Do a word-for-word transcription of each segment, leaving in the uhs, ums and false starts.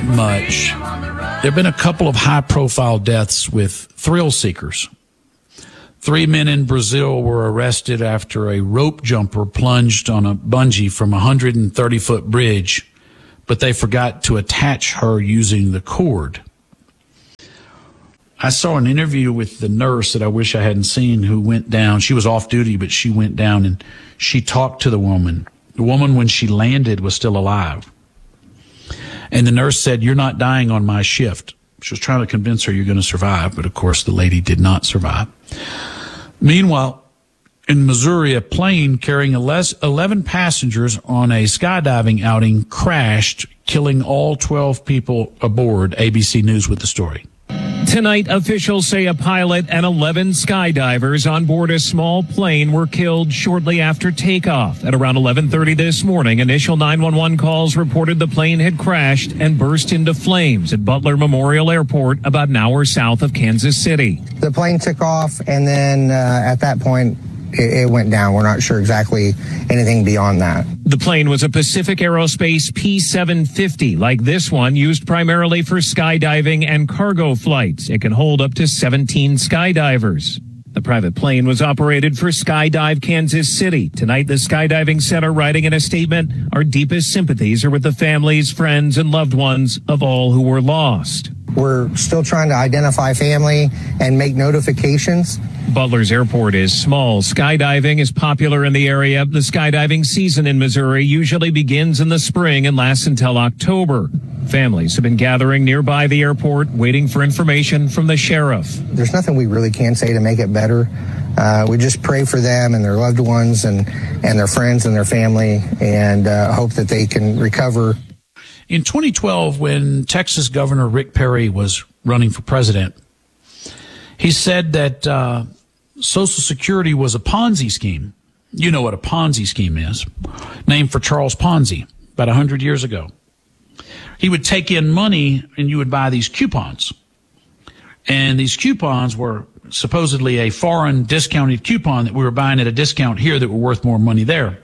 much. There have been a couple of high-profile deaths with thrill seekers. Three men in Brazil were arrested after a rope jumper plunged on a bungee from a one hundred thirty foot bridge, but they forgot to attach her using the cord. I saw an interview with the nurse that I wish I hadn't seen who went down. She was off duty, but she went down and she talked to the woman. The woman, when she landed, was still alive. And the nurse said, "You're not dying on my shift." She was trying to convince her you're going to survive, but of course the lady did not survive. Meanwhile, in Missouri, a plane carrying eleven passengers on a skydiving outing crashed, killing all twelve people aboard. A B C News with the story. Tonight, officials say a pilot and eleven skydivers on board a small plane were killed shortly after takeoff. At around eleven thirty this morning, initial nine one one calls reported the plane had crashed and burst into flames at Butler Memorial Airport, about an hour south of Kansas City. The plane took off, and then uh, at that point, it, it went down. We're not sure exactly anything beyond that. The plane was a Pacific Aerospace P seven fifty, like this one, used primarily for skydiving and cargo flights. It can hold up to seventeen skydivers. The private plane was operated for Skydive Kansas City. Tonight, the Skydiving Center writing in a statement, "Our deepest sympathies are with the families, friends, and loved ones of all who were lost." We're still trying to identify family and make notifications. Butler's airport is small. Skydiving is popular in the area. The skydiving season in Missouri usually begins in the spring and lasts until October. Families have been gathering nearby the airport, waiting for information from the sheriff. There's nothing we really can say to make it better. Uh, we just pray for them and their loved ones and, and their friends and their family, and uh, hope that they can recover. In twenty twelve, when Texas Governor Rick Perry was running for president, he said that uh, Social Security was a Ponzi scheme. You know what a Ponzi scheme is, named for Charles Ponzi about one hundred years ago. He would take in money and you would buy these coupons. And these coupons were supposedly a foreign discounted coupon that we were buying at a discount here that were worth more money there.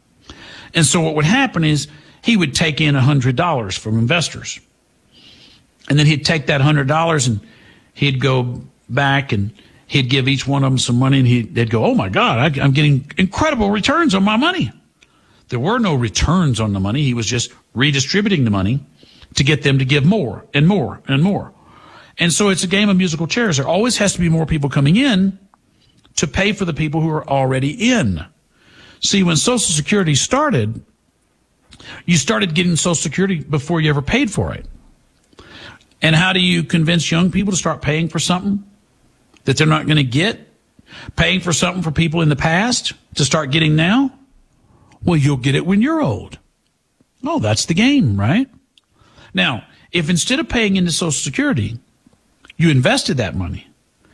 And so what would happen is he would take in one hundred dollars from investors. And then he'd take that one hundred dollars and he'd go back and he'd give each one of them some money, and he'd, they'd go, "Oh, my God, I, I'm getting incredible returns on my money." There were no returns on the money. He was just redistributing the money to get them to give more and more and more. And so it's a game of musical chairs. There always has to be more people coming in to pay for the people who are already in. See, when Social Security started, you started getting Social Security before you ever paid for it. And how do you convince young people to start paying for something that they're not going to get? Paying for something for people in the past to start getting now? Well, you'll get it when you're old. Oh, that's the game, right? Now, if instead of paying into Social Security, you invested that money,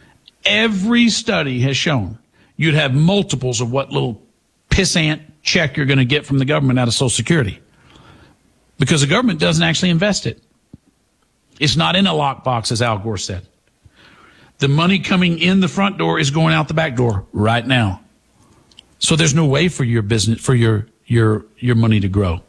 every study has shown you'd have multiples of what little pissant check you're going to get from the government out of Social Security, because the government doesn't actually invest it. It's not in a lockbox, as Al Gore said. The money coming in the front door is going out the back door right now. So there's no way for your business, for your your your money to grow.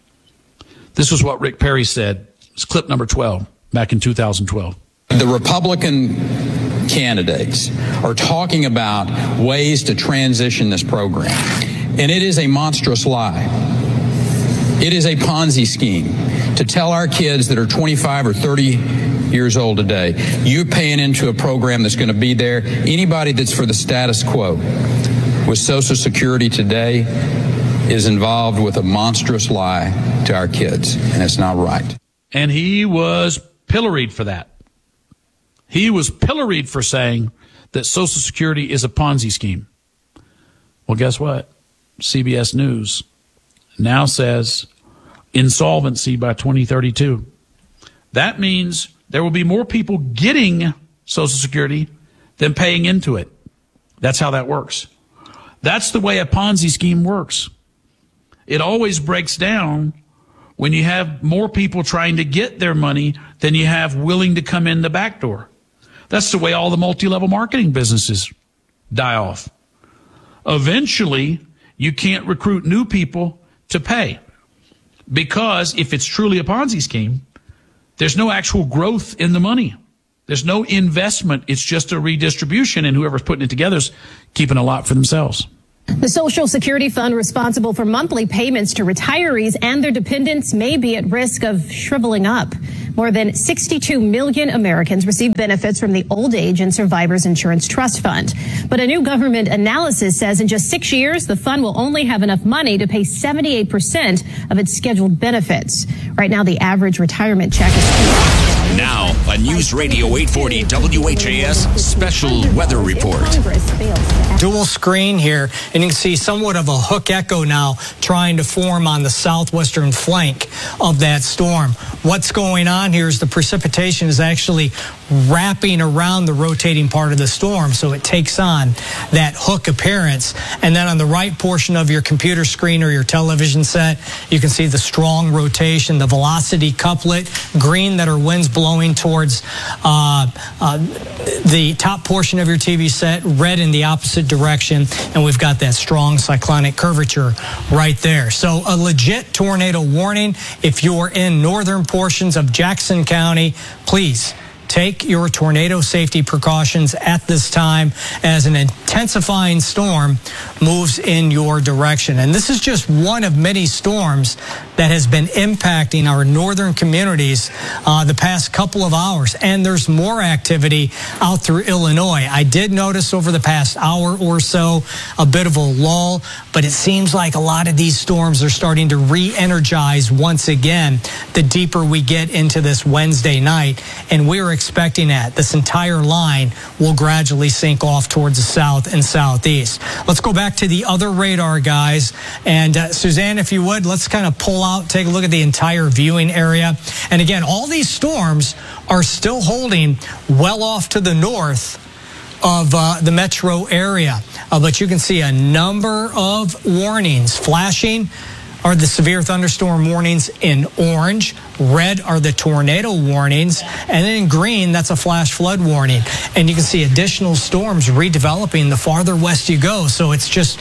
This was what Rick Perry said. It's clip number twelve, back in two thousand twelve. The Republican candidates are talking about ways to transition this program, and it is a monstrous lie. It is a Ponzi scheme to tell our kids that are twenty-five or thirty years old today, you're paying into a program that's going to be there. Anybody that's for the status quo with Social Security today is involved with a monstrous lie to our kids, and it's not right. And he was pilloried for that. He was pilloried for saying that Social Security is a Ponzi scheme. Well, guess what? C B S News now says insolvency by twenty thirty-two. That means there will be more people getting Social Security than paying into it. That's how that works. That's the way a Ponzi scheme works. It always breaks down when you have more people trying to get their money than you have willing to come in the back door. That's the way all the multi-level marketing businesses die off. Eventually, you can't recruit new people to pay, because if it's truly a Ponzi scheme, There's no actual growth in the money. There's no investment. It's just a redistribution, and whoever's putting it together is keeping a lot for themselves. The Social Security Fund, responsible for monthly payments to retirees and their dependents, may be at risk of shriveling up. More than sixty-two million Americans receive benefits from the Old Age and Survivors Insurance Trust Fund. But a new government analysis says in just six years, the fund will only have enough money to pay seventy-eight percent of its scheduled benefits. Right now, the average retirement check is... Now, a News Radio eight forty W H A S special weather report. Dual screen here, and you can see somewhat of a hook echo now trying to form on the southwestern flank of that storm. What's going on here is the precipitation is actually wrapping around the rotating part of the storm, so it takes on that hook appearance. And then on the right portion of your computer screen or your television set, you can see the strong rotation, the velocity couplet, green that are winds blowing towards uh, uh, the top portion of your T V set, red in the opposite direction, and we've got that strong cyclonic curvature right there. So a legit tornado warning. If you're in northern portions of Jackson County, please take your tornado safety precautions at this time as an intensifying storm moves in your direction. And this is just one of many storms that has been impacting our northern communities uh, the past couple of hours. And there's more activity out through Illinois. I did notice over the past hour or so a bit of a lull, but it seems like a lot of these storms are starting to re-energize once again the deeper we get into this Wednesday night. And we're expecting that this entire line will gradually sink off towards the south and southeast. Let's go back to the other radar, guys. And uh, Suzanne, if you would, let's kind of pull out, take a look at the entire viewing area. And again, all these storms are still holding well off to the north of uh, the metro area. Uh, but you can see a number of warnings flashing. Are the severe thunderstorm warnings in orange. Red are the tornado warnings. And then in green, that's a flash flood warning. And you can see additional storms redeveloping the farther west you go. So it's just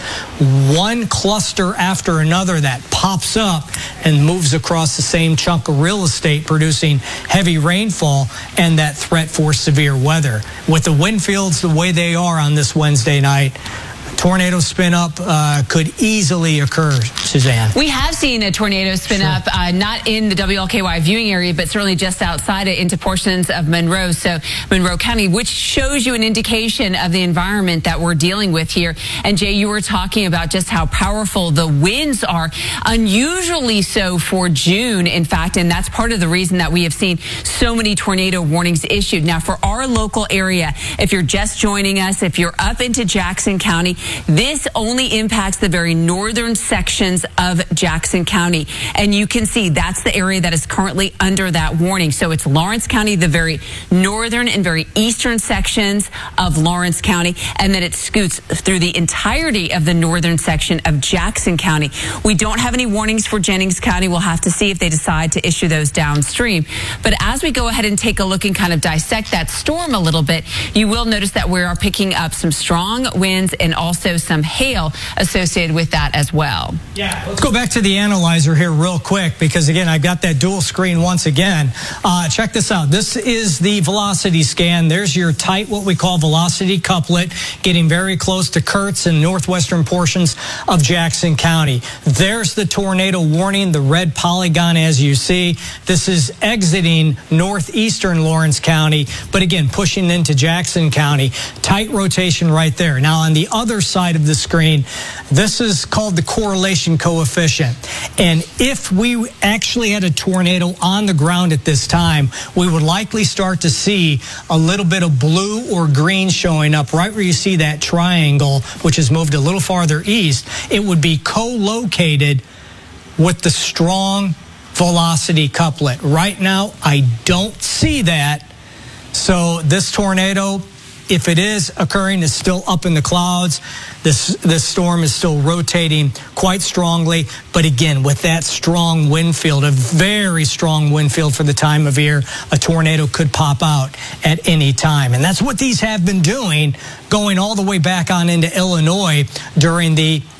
one cluster after another that pops up and moves across the same chunk of real estate, producing heavy rainfall and that threat for severe weather. With the wind fields the way they are on this Wednesday night, tornado spin up uh, could easily occur, Suzanne. We have seen a tornado spin sure. up, uh, not in the W L K Y viewing area, but certainly just outside it into portions of Monroe, so Monroe County, which shows you an indication of the environment that we're dealing with here. And Jay, you were talking about just how powerful the winds are, unusually so for June, in fact, and that's part of the reason that we have seen so many tornado warnings issued. Now, for our local area, if you're just joining us, if you're up into Jackson County, this only impacts the very northern sections of Jackson County. And you can see that's the area that is currently under that warning. So it's Lawrence County, the very northern and very eastern sections of Lawrence County, and then it scoots through the entirety of the northern section of Jackson County. We don't have any warnings for Jennings County. We'll have to see if they decide to issue those downstream. But as we go ahead and take a look and kind of dissect that storm a little bit, you will notice that we are picking up some strong winds and also Also some hail associated with that as well. Yeah, let's go back to the analyzer here real quick, because again, I got that dual screen once again. Uh, check this out. This is the velocity scan. There's your tight, what we call velocity couplet, getting very close to Kurtz and northwestern portions of Jackson County. There's the tornado warning, the red polygon as you see. This is exiting northeastern Lawrence County, but again, pushing into Jackson County. Tight rotation right there. Now on the other side of the screen, this is called the correlation coefficient. And if we actually had a tornado on the ground at this time, we would likely start to see a little bit of blue or green showing up right where you see that triangle, which has moved a little farther east. It would be co-located with the strong velocity couplet. Right now, I don't see that. So this tornado, if it is occurring, is still up in the clouds. This this storm is still rotating quite strongly. But again, with that strong wind field, a very strong wind field for the time of year, a tornado could pop out at any time. And that's what these have been doing, going all the way back on into Illinois during the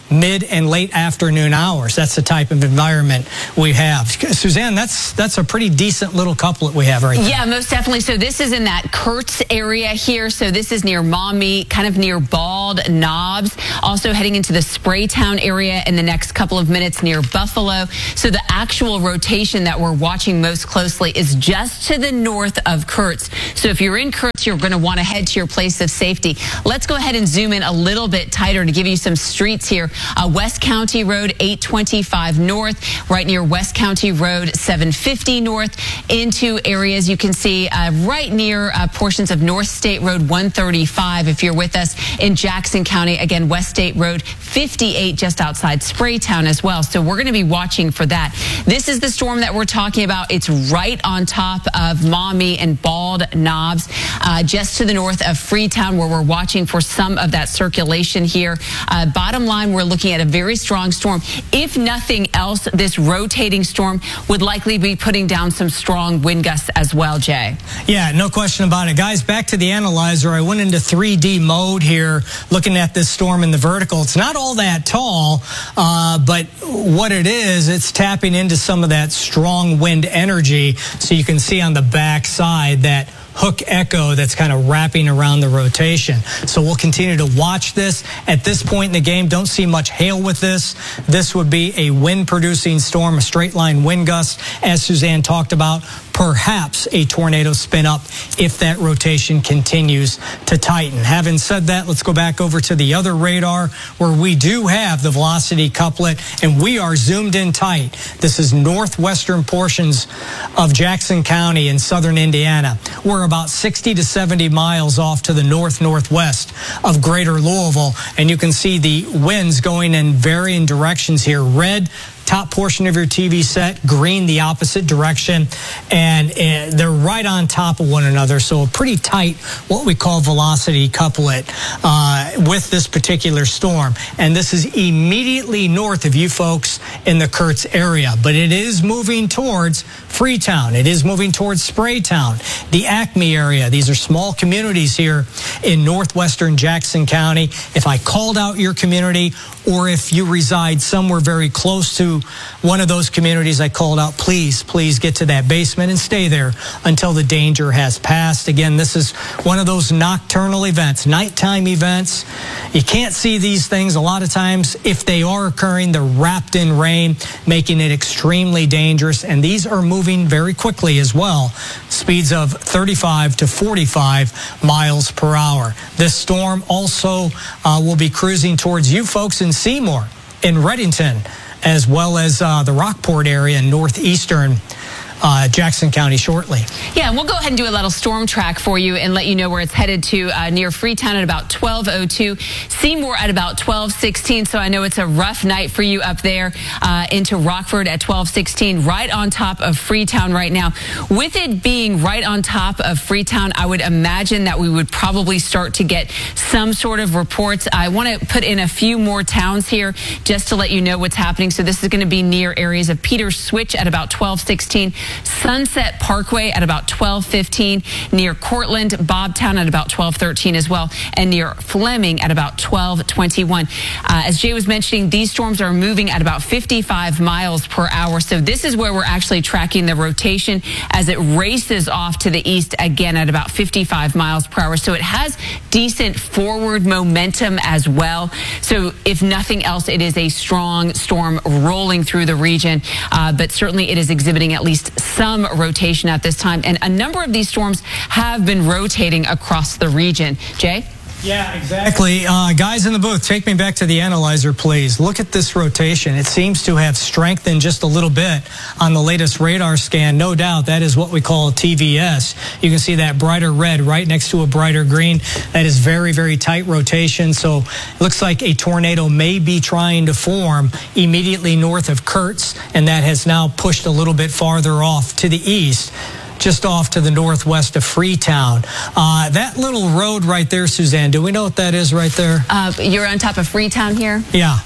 mid and late afternoon hours. That's the type of environment we have. Suzanne, that's that's a pretty decent little couplet we have right there. Yeah, most definitely. So this is in that Kurtz area here. So this is near Maumee, kind of near Bald Knobs. Also heading into the Spraytown area in the next couple of minutes near Buffalo. So the actual rotation that we're watching most closely is just to the north of Kurtz. So if you're in Kurtz, you're going to want to head to your place of safety. Let's go ahead and zoom in a little bit tighter to give you some streets here. Uh, West County Road eight twenty-five North, right near West County Road seven fifty North, into areas you can see uh, right near uh, portions of North State Road one thirty-five. If you're with us in Jackson County, again, West State Road fifty-eight just outside Spraytown as well. So we're going to be watching for that. This is the storm that we're talking about. It's right on top of Maumee and Bald Knobs, uh, just to the north of Freetown, where we're watching for some of that circulation here. Uh, bottom line, we're looking at a very strong storm. If nothing else, this rotating storm would likely be putting down some strong wind gusts as well, Jay. Yeah, no question about it. Guys, back to the analyzer. I went into three D mode here, looking at this storm in the vertical. It's not all that tall, uh, but what it is, it's tapping into some of that strong wind energy. So you can see on the back side that hook echo that's kind of wrapping around the rotation. So we'll continue to watch this. At this point in the game, don't see much hail with this. This would be a wind-producing storm, a straight-line wind gust, as Suzanne talked about. Perhaps a tornado spin-up if that rotation continues to tighten. Having said that, let's go back over to the other radar where we do have the velocity couplet, and we are zoomed in tight. This is northwestern portions of Jackson County in southern Indiana. We're about sixty to seventy miles off to the north-northwest of greater Louisville, and you can see the winds going in varying directions here. Red, top portion of your T V set, green the opposite direction, and uh, they're right on top of one another, so a pretty tight, what we call velocity couplet uh, with this particular storm. And this is immediately north of you folks in the Kurtz area, but it is moving towards Freetown. It is moving towards Spraytown, the Acme area. These are small communities here in northwestern Jackson County. If I called out your community, or if you reside somewhere very close to one of those communities I called out, please, please get to that basement and stay there until the danger has passed. Again, this is one of those nocturnal events, nighttime events. You can't see these things a lot of times. If they are occurring, they're wrapped in rain, making it extremely dangerous. And these are moving very quickly as well, speeds of thirty-five to forty-five miles per hour. This storm also uh, will be cruising towards you folks in Seymour, in Reddington, as well as uh, the Rockport area in northeastern Uh, Jackson County shortly. Yeah, and we'll go ahead and do a little storm track for you and let you know where it's headed to uh, near Freetown at about twelve oh two, Seymour at about twelve sixteen. So I know it's a rough night for you up there uh, into Rockford at twelve sixteen, right on top of Freetown right now. With it being right on top of Freetown, I would imagine that we would probably start to get some sort of reports. I want to put in a few more towns here just to let you know what's happening. So this is going to be near areas of Peters Switch at about twelve sixteen, Sunset Parkway at about twelve fifteen, near Cortland, Bobtown at about twelve thirteen as well, and near Fleming at about twelve twenty-one. Uh, as Jay was mentioning, these storms are moving at about fifty-five miles per hour. So this is where we're actually tracking the rotation as it races off to the east again at about fifty-five miles per hour. So it has decent forward momentum as well. So if nothing else, it is a strong storm rolling through the region, uh, but certainly it is exhibiting at least some rotation at this time. And a number of these storms have been rotating across the region. Jay? Yeah, exactly. Uh, guys in the booth, take me back to the analyzer, please. Look at this rotation. It seems to have strengthened just a little bit on the latest radar scan. No doubt that is what we call a T V S. You can see that brighter red right next to a brighter green. That is very, very tight rotation. So it looks like a tornado may be trying to form immediately north of Kurtz, and that has now pushed a little bit farther off to the east, just off to the northwest of Freetown. Uh, that little road right there, Suzanne, do we know what that is right there? Uh, you're on top of Freetown here? Yeah.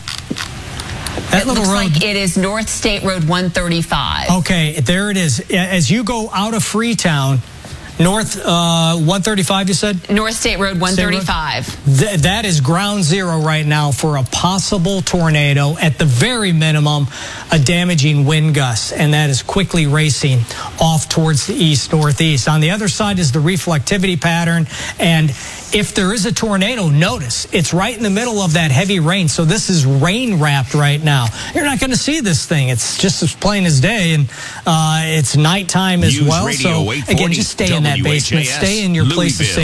That it little looks road, like it is North State Road one thirty-five. Okay, there it is. As you go out of Freetown, North uh, one thirty-five, you said? North State Road one thirty-five. Th- that is ground zero right now for a possible tornado. At the very minimum, a damaging wind gust, and that is quickly racing off towards the east-northeast. On the other side is the reflectivity pattern, and if there is a tornado, notice it's right in the middle of that heavy rain. So this is rain-wrapped right now. You're not going to see this thing. It's just as plain as day, and uh, it's nighttime as News well. Radio So again, just stay in that basement. Stay in your place of safety.